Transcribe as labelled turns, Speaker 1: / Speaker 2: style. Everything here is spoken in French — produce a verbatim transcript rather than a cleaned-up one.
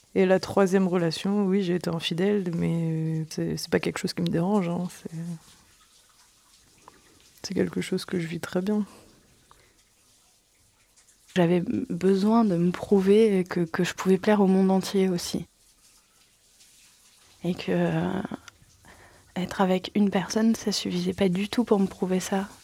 Speaker 1: Et la troisième relation, oui, j'ai été infidèle, mais c'est, c'est pas quelque chose qui me dérange. Hein. C'est... c'est quelque chose que je vis très bien.
Speaker 2: J'avais besoin de me prouver que, que je pouvais plaire au monde entier aussi. Et que euh, être avec une personne, ça suffisait pas du tout pour me prouver ça.